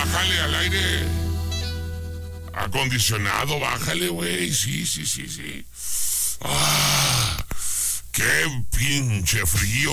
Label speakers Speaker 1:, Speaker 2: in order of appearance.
Speaker 1: bájale al aire acondicionado, bájale, güey. Sí. ¡Ah! ¡Qué pinche frío!